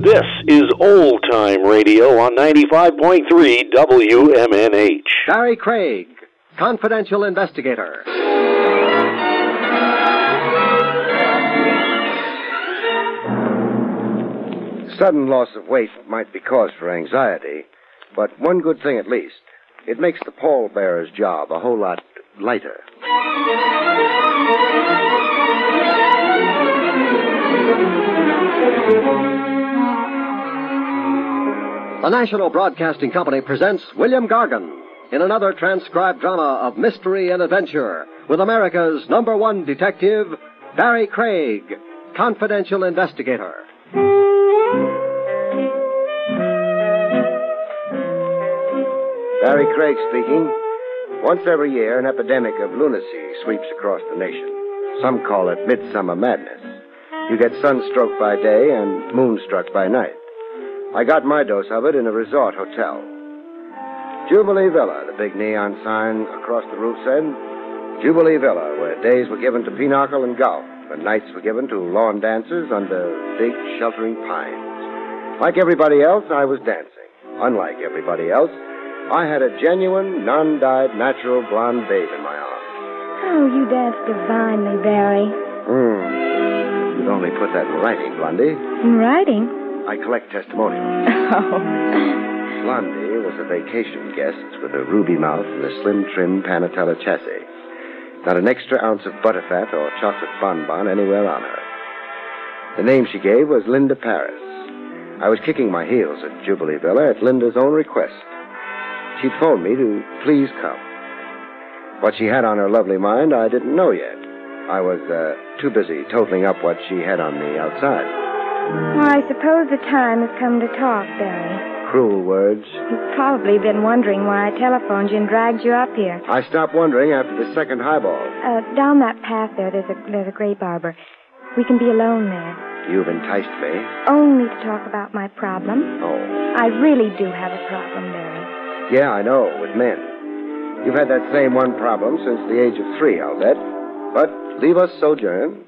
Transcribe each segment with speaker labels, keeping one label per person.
Speaker 1: This is Old Time Radio on 95.3 WMNH.
Speaker 2: Barry Craig, confidential investigator.
Speaker 3: Sudden loss of weight might be cause for anxiety, but one good thing at least. It makes the pallbearer's job a whole lot lighter.
Speaker 2: The National Broadcasting Company presents William Gargan in another transcribed drama of mystery and adventure with America's #1 detective, Barry Craig, confidential investigator.
Speaker 3: Barry Craig speaking. Once every year, an epidemic of lunacy sweeps across the nation. Some call it midsummer madness. You get sunstroke by day and moonstruck by night. I got my dose of it in a resort hotel. Jubilee Villa, the big neon sign across the roof said. Jubilee Villa, where days were given to pinochle and golf, and nights were given to lawn dances under big sheltering pines. Like everybody else, I was dancing. Unlike everybody else, I had a genuine, non-dyed, natural blonde babe in my arms.
Speaker 4: Oh, you dance divinely, Barry.
Speaker 3: You'd only put that in writing, Blondie.
Speaker 4: In writing?
Speaker 3: I collect testimonials.
Speaker 4: Oh.
Speaker 3: Blondie was a vacation guest with a ruby mouth and a slim, trim Panatella chassis. Not an extra ounce of butterfat or chocolate bonbon anywhere on her. The name she gave was Linda Paris. I was kicking my heels at Jubilee Villa at Linda's own request. She'd phoned me to please come. What she had on her lovely mind, I didn't know yet. I was too busy totaling up what she had on me outside.
Speaker 4: Well, I suppose the time has come to talk, Barry.
Speaker 3: Cruel words.
Speaker 4: You've probably been wondering why I telephoned you and dragged you up here.
Speaker 3: I stopped wondering after the second highball.
Speaker 4: Down that path there's a grape arbor. We can be alone there.
Speaker 3: You've enticed me.
Speaker 4: Only to talk about my problem.
Speaker 3: Oh.
Speaker 4: I really do have a problem, Barry.
Speaker 3: Yeah, I know, with men. You've had that same one problem since the age of 3, I'll bet. But leave us sojourn.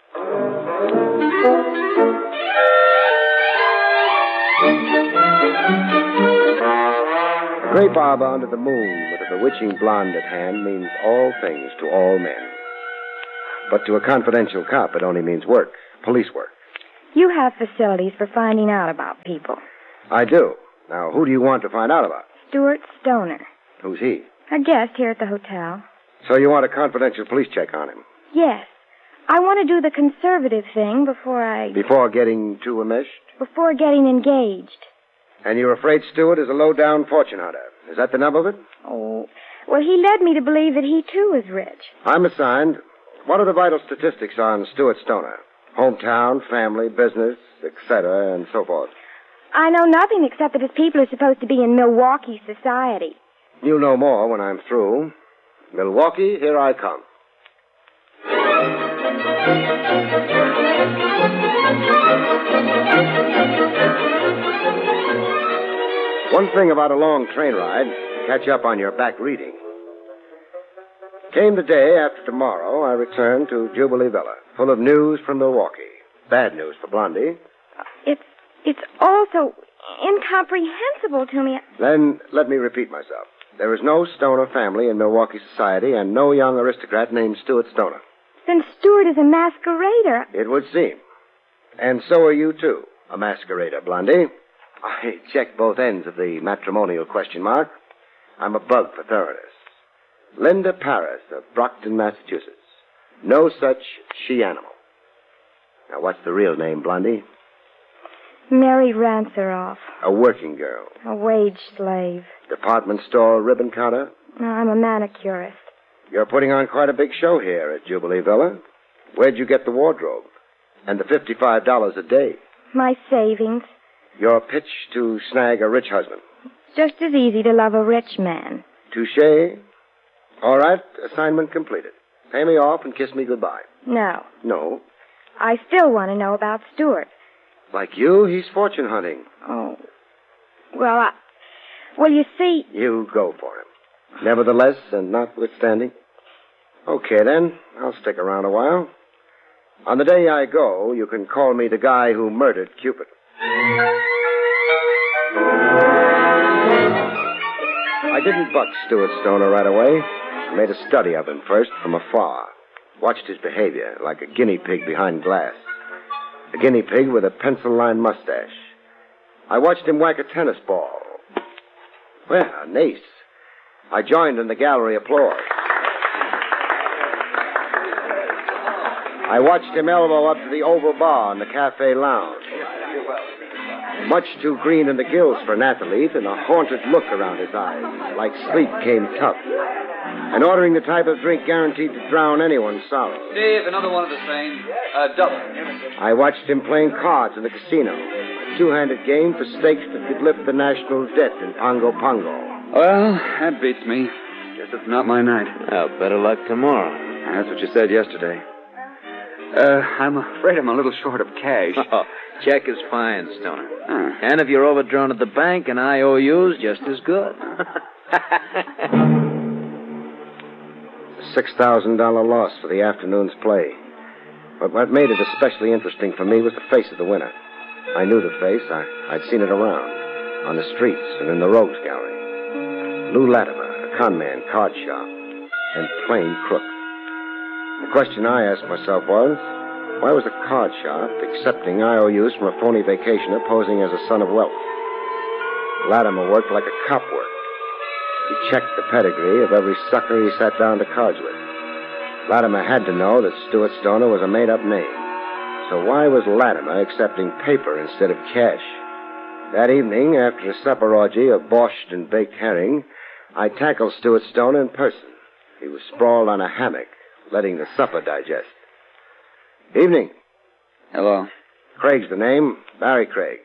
Speaker 3: A grape arbor under the moon with a bewitching blonde at hand means all things to all men. But to a confidential cop, it only means work, police work.
Speaker 4: You have facilities for finding out about people.
Speaker 3: I do. Now, who do you want to find out about?
Speaker 4: Stuart Stoner.
Speaker 3: Who's he?
Speaker 4: A guest here at the hotel.
Speaker 3: So you want a confidential police check on him?
Speaker 4: Yes. I want to do the conservative thing before
Speaker 3: getting too enmeshed?
Speaker 4: Before getting engaged.
Speaker 3: And you're afraid Stewart is a low-down fortune hunter. Is that the nub of it?
Speaker 4: Oh, well, he led me to believe that he, too, is rich.
Speaker 3: I'm assigned. What are the vital statistics on Stuart Stoner? Hometown, family, business, etc., and so forth.
Speaker 4: I know nothing except that his people are supposed to be in Milwaukee society.
Speaker 3: You'll know more when I'm through. Milwaukee, here I come. One thing about a long train ride, catch up on your back reading. Came the day after tomorrow, I returned to Jubilee Villa, full of news from Milwaukee. Bad news for Blondie.
Speaker 4: It's all so incomprehensible to me.
Speaker 3: Then let me repeat myself. There is no Stoner family in Milwaukee society and no young aristocrat named Stuart Stoner.
Speaker 4: Then Stuart is a masquerader.
Speaker 3: It would seem. And so are you, too, a masquerader, Blondie. I checked both ends of the matrimonial question mark. I'm a bug for thoroughness. Linda Paris of Brockton, Massachusetts. No such she-animal. Now, what's the real name, Blondie?
Speaker 4: Mary Ranceroff.
Speaker 3: A working girl.
Speaker 4: A wage slave.
Speaker 3: Department store ribbon counter?
Speaker 4: No, I'm a manicurist.
Speaker 3: You're putting on quite a big show here at Jubilee Villa. Where'd you get the wardrobe? And the $55 a day?
Speaker 4: My savings.
Speaker 3: Your pitch to snag a rich husband?
Speaker 4: Just as easy to love a rich man.
Speaker 3: Touché. All right, assignment completed. Pay me off and kiss me goodbye.
Speaker 4: No.
Speaker 3: No?
Speaker 4: I still want to know about Stuart.
Speaker 3: Like you, he's fortune hunting.
Speaker 4: Oh. Well, you see...
Speaker 3: You go for him. Nevertheless, and notwithstanding. Okay, then. I'll stick around a while. On the day I go, you can call me the guy who murdered Cupid. I didn't buck Stuart Stoner right away. I made a study of him first from afar. Watched his behavior like a guinea pig behind glass. A guinea pig with a pencil-lined mustache. I watched him whack a tennis ball. Well, an ace. I joined in the gallery applause. I watched him elbow up to the oval bar in the cafe lounge. Much too green in the gills for an athlete, and a haunted look around his eyes, like sleep came tough. And ordering the type of drink guaranteed to drown anyone's sorrow.
Speaker 5: Steve, another one of the same. Double.
Speaker 3: I watched him playing cards in the casino. A two-handed game for stakes that could lift the national debt in Pongo Pongo.
Speaker 5: Well, that beats me. Guess it's not my night.
Speaker 6: Well, better luck tomorrow.
Speaker 5: That's what you said yesterday. I'm afraid I'm a little short of cash.
Speaker 6: Oh, check is fine, Stoner. And if you're overdrawn at the bank, an IOU's just as good.
Speaker 3: $6,000 loss for the afternoon's play. But what made it especially interesting for me was the face of the winner. I knew the face. I'd seen it around, on the streets and in the Rogues Gallery. Lou Latimer, a conman, card sharp, and plain crook. The question I asked myself was, why was the card sharp accepting IOUs from a phony vacationer posing as a son of wealth? Latimer worked like a cop worked. He checked the pedigree of every sucker he sat down to cards with. Latimer had to know that Stuart Stoner was a made-up name. So why was Latimer accepting paper instead of cash? That evening, after a supper orgy of borscht and baked herring, I tackled Stuart Stoner in person. He was sprawled on a hammock, letting the supper digest. Evening.
Speaker 5: Hello.
Speaker 3: Craig's the name. Barry Craig.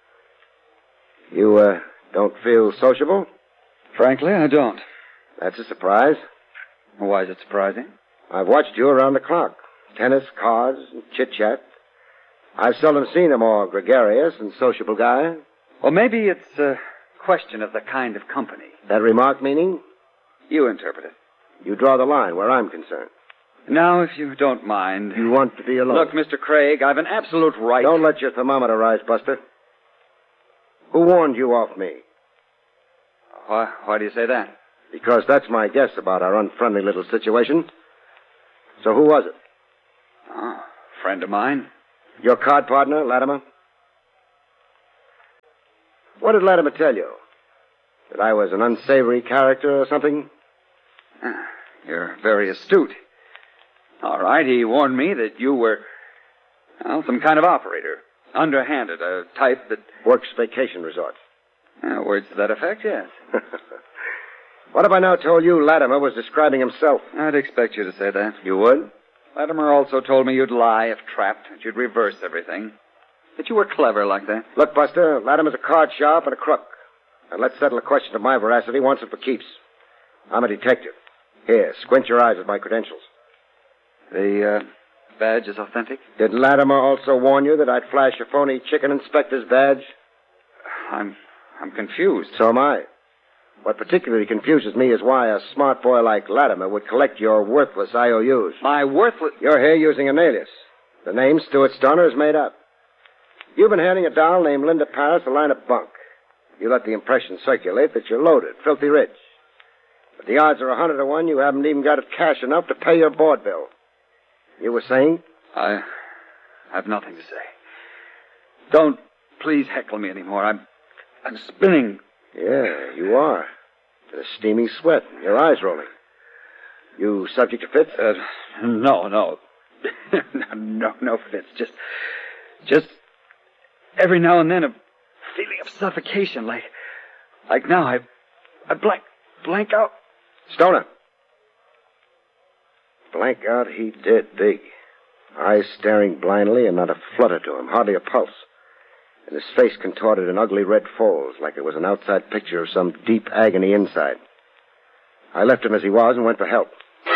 Speaker 3: You, don't feel sociable?
Speaker 5: Frankly, I don't.
Speaker 3: That's a surprise.
Speaker 5: Why is it surprising?
Speaker 3: I've watched you around the clock. Tennis, cards, and chit-chat. I've seldom seen a more gregarious and sociable guy.
Speaker 5: Well, maybe it's a question of the kind of company.
Speaker 3: That remark meaning?
Speaker 5: You interpret it.
Speaker 3: You draw the line where I'm concerned.
Speaker 5: Now, if you don't mind...
Speaker 3: You want to be alone?
Speaker 5: Look, Mr. Craig, I've an absolute right...
Speaker 3: Don't let your thermometer rise, Buster. Who warned you off me?
Speaker 5: Why do you say that?
Speaker 3: Because that's my guess about our unfriendly little situation. So who was it?
Speaker 5: Oh, friend of mine.
Speaker 3: Your card partner, Latimer? What did Latimer tell you? That I was an unsavory character or something?
Speaker 5: You're very astute. All right, he warned me that you were, well, some kind of operator. Underhanded, a type that...
Speaker 3: Works vacation resorts.
Speaker 5: Words to that effect, yes.
Speaker 3: What if I now told you Latimer was describing himself?
Speaker 5: I'd expect you to say that.
Speaker 3: You would?
Speaker 5: Latimer also told me you'd lie if trapped, that you'd reverse everything. That you were clever like that.
Speaker 3: Look, Buster, Latimer's a card sharp and a crook. And let's settle a question of my veracity once and for keeps. I'm a detective. Here, squint your eyes at my credentials.
Speaker 5: The, badge is authentic?
Speaker 3: Did Latimer also warn you that I'd flash a phony chicken inspector's badge?
Speaker 5: I'm confused.
Speaker 3: So am I. What particularly confuses me is why a smart boy like Latimer would collect your worthless IOUs.
Speaker 5: My worthless...
Speaker 3: You're here using an alias. The name Stuart Stoner is made up. You've been handing a doll named Linda Paris a line of bunk. You let the impression circulate that you're loaded, filthy rich. But the odds are 100 to 1 you haven't even got cash enough to pay your board bill. You were saying?
Speaker 5: I have nothing to say. Don't please heckle me anymore. I'm spinning.
Speaker 3: Yeah, you are. In a steaming sweat, your eyes rolling. You subject to fits?
Speaker 5: No. no fits. Just every now and then a feeling of suffocation, like now I blank out.
Speaker 3: Stoner. Blank out he did, big. Eyes staring blindly and not a flutter to him, hardly a pulse. And his face contorted in ugly red folds, like it was an outside picture of some deep agony inside. I left him as he was and went for help. The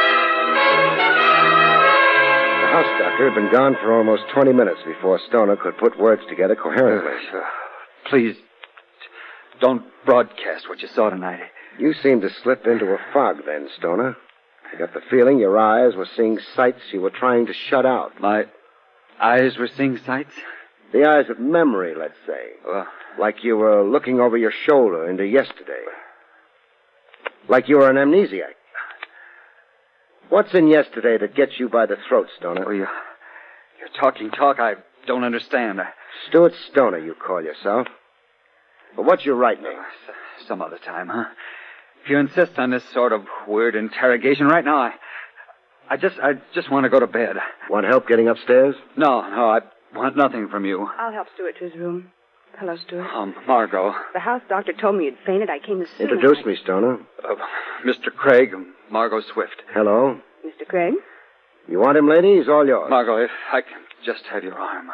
Speaker 3: house doctor had been gone for almost 20 minutes before Stoner could put words together coherently.
Speaker 5: Please, don't broadcast what you saw tonight.
Speaker 3: You seemed to slip into a fog then, Stoner. I got the feeling your eyes were seeing sights you were trying to shut out.
Speaker 5: My eyes were seeing sights?
Speaker 3: The eyes of memory, let's say. Like you were looking over your shoulder into yesterday. Like you were an amnesiac. What's in yesterday that gets you by the throat, Stoner?
Speaker 5: Oh, you're talking talk I don't understand.
Speaker 3: Stuart Stoner, you call yourself. But what's your right name?
Speaker 5: Some other time, huh? If you insist on this sort of weird interrogation right now, I just want to go to bed.
Speaker 3: Want help getting upstairs?
Speaker 5: No, I want nothing from you.
Speaker 7: I'll help Stuart to his room. Hello, Stuart.
Speaker 5: Margot.
Speaker 7: The house doctor told me you'd fainted. I came to see you.
Speaker 3: Introduce me, Stoner.
Speaker 5: Mr. Craig, Margot Swift.
Speaker 3: Hello.
Speaker 7: Mr. Craig?
Speaker 3: You want him, lady? He's all yours.
Speaker 5: Margot, if I can just have your arm.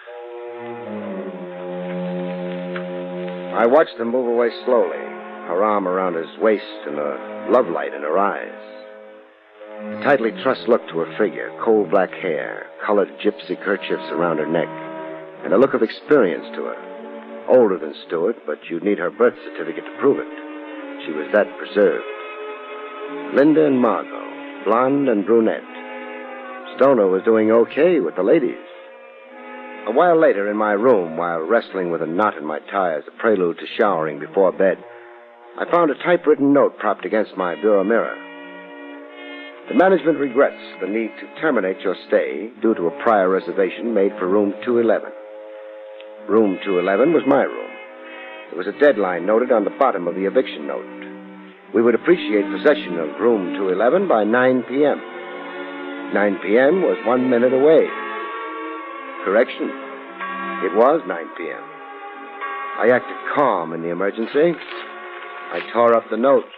Speaker 3: I watched him move away slowly, her arm around his waist and a love light in her eyes. A tightly trussed look to her figure, coal black hair, colored gypsy kerchiefs around her neck, and a look of experience to her. Older than Stuart, but you'd need her birth certificate to prove it. She was that preserved. Linda and Margot, blonde and brunette. Stoner was doing okay with the ladies. A while later, in my room, while wrestling with a knot in my tie as a prelude to showering before bed, I found a typewritten note propped against my bureau mirror. The management regrets the need to terminate your stay due to a prior reservation made for room 211. Room 211 was my room. There was a deadline noted on the bottom of the eviction note. We would appreciate possession of room 211 by 9 p.m. 9 p.m. was 1 minute away. Correction. It was 9 p.m. I acted calm in the emergency. I tore up the note.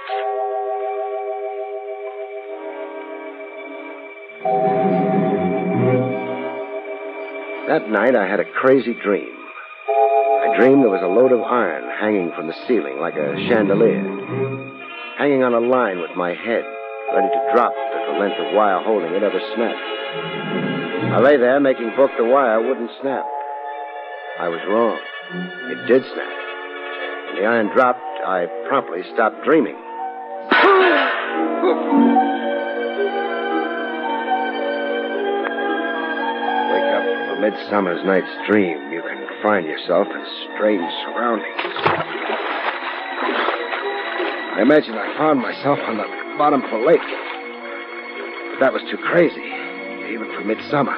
Speaker 3: That night, I had a crazy dream. I dreamed there was a load of iron hanging from the ceiling like a chandelier, hanging on a line with my head, ready to drop if the length of wire holding it ever snapped. I lay there making book the wire wouldn't snap. I was wrong. It did snap. When the iron dropped, I promptly stopped dreaming. Wake up from a midsummer's night's dream, you can find yourself in strange surroundings. I imagined I found myself on the bottom of a lake. But that was too crazy, even for midsummer.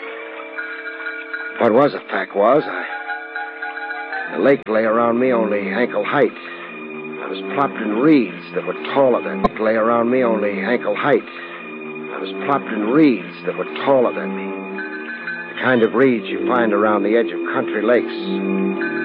Speaker 3: What was a fact was, the lake lay around me only ankle height. I was plopped in reeds that were taller than me. Lay around me only ankle height. I was plopped in reeds that were taller than me. The kind of reeds you find around the edge of country lakes.